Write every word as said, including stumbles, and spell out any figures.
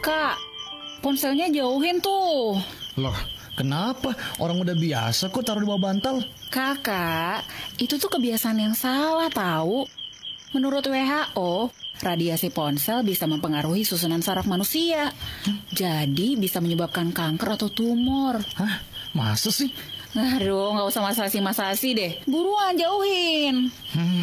Kak, ponselnya jauhin tuh. Loh, kenapa? Orang udah biasa kok taruh di bawah bantal. Kakak, itu tuh kebiasaan yang salah tahu. Menurut W H O, radiasi ponsel bisa mempengaruhi susunan saraf manusia. Jadi bisa menyebabkan kanker atau tumor. Hah? Masa sih? Aduh, nggak usah masasi-masasi deh. Buruan, jauhin. Hmm,